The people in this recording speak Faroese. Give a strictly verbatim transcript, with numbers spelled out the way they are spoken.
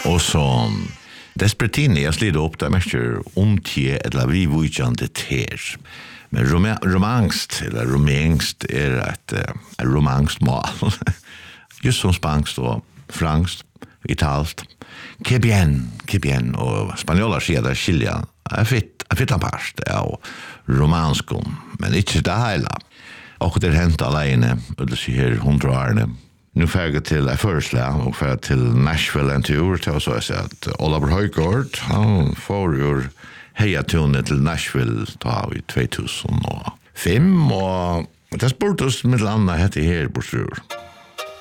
Och så Desperatini, jag slid upp där mest om tie eller vi vujande ter. Men rom- romangst eller romangst är ett uh, romangst mål. Just som spanskt och franskt, italskt. Que bien, que bien och spanjola säger där skilja. Jag fitt, jag fitt apart ja romanskum, men inte det hela. Och det hänt alene, eller så här hundra år. Nu får jag till Förslä och får till Nashville en tur till så jag säger att Oliver Höjgaard han får ju heja tunet till Nashville ta i två tusen fem och det spurtas med landa heter här på sur.